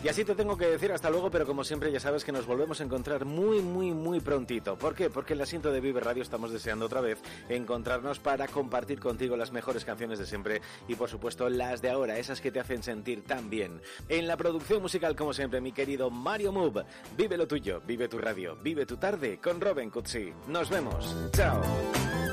Y así te tengo que decir hasta luego, pero como siempre ya sabes que nos volvemos a encontrar muy prontito. ¿Por qué? Porque en la Asiento de Vive Radio estamos deseando otra vez encontrarnos para compartir contigo las mejores canciones de siempre y por supuesto las de ahora, esas que te hacen sentir tan bien. En la producción musical, como siempre, mi querido Mario Move. Vive lo tuyo, vive tu radio, vive tu tarde con Robin Cutsi. Nos vemos. Chao.